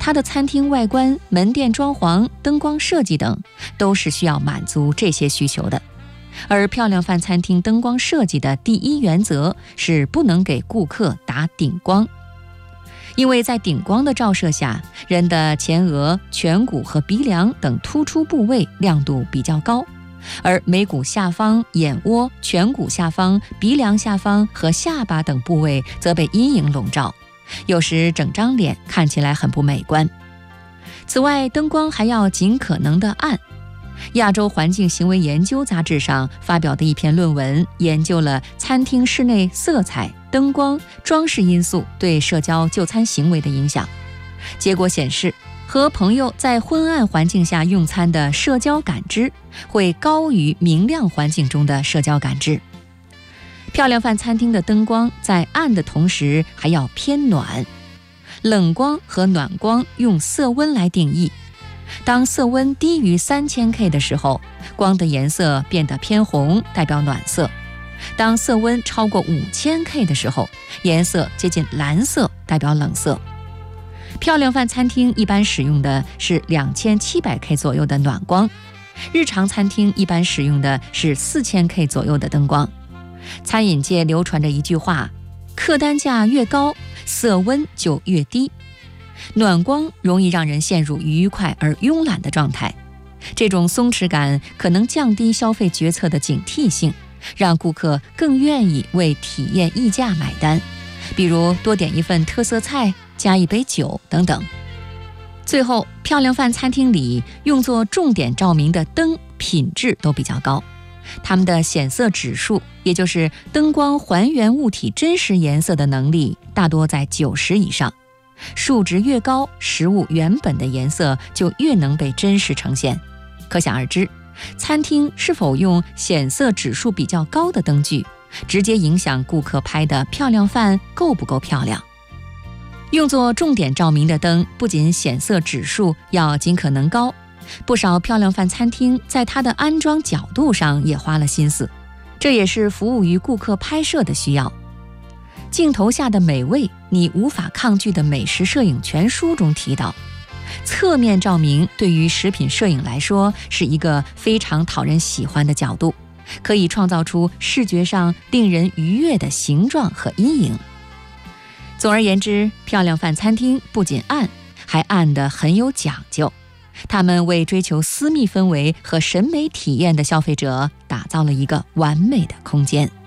它的餐厅外观、门店装潢、灯光设计等都是需要满足这些需求的。而漂亮饭餐厅灯光设计的第一原则是不能给顾客打顶光，因为在顶光的照射下，人的前额、颧骨和鼻梁等突出部位亮度比较高，而眉骨下方、眼窝、颧骨下方、鼻梁下方和下巴等部位则被阴影笼罩，有时整张脸看起来很不美观。此外，灯光还要尽可能的暗。亚洲环境行为研究杂志上发表的一篇论文研究了餐厅室内色彩、灯光、装饰因素对社交就餐行为的影响。结果显示，和朋友在昏暗环境下用餐的社交感知会高于明亮环境中的社交感知。漂亮饭餐厅的灯光在暗的同时还要偏暖。冷光和暖光用色温来定义。当色温低于3000K 的时候，光的颜色变得偏红，代表暖色；当色温超过5000K 的时候，颜色接近蓝色，代表冷色。漂亮饭餐厅一般使用的是2700K 左右的暖光，日常餐厅一般使用的是4000K 左右的灯光。餐饮界流传着一句话：客单价越高，色温就越低。暖光容易让人陷入愉快而慵懒的状态，这种松弛感可能降低消费决策的警惕性，让顾客更愿意为体验溢价买单，比如多点一份特色菜，加一杯酒等等。最后，漂亮饭餐厅里用作重点照明的灯品质都比较高，它们的显色指数，也就是灯光还原物体真实颜色的能力，大多在90以上。数值越高，食物原本的颜色就越能被真实呈现。可想而知，餐厅是否用显色指数比较高的灯具，直接影响顾客拍的漂亮饭够不够漂亮。用作重点照明的灯，不仅显色指数要尽可能高，不少漂亮饭餐厅在它的安装角度上也花了心思，这也是服务于顾客拍摄的需要。镜头下的美味，你无法抗拒的美食摄影全书中提到，侧面照明对于食品摄影来说是一个非常讨人喜欢的角度，可以创造出视觉上令人愉悦的形状和阴影。总而言之，漂亮饭餐厅不仅暗，还暗得很有讲究，他们为追求私密氛围和审美体验的消费者打造了一个完美的空间。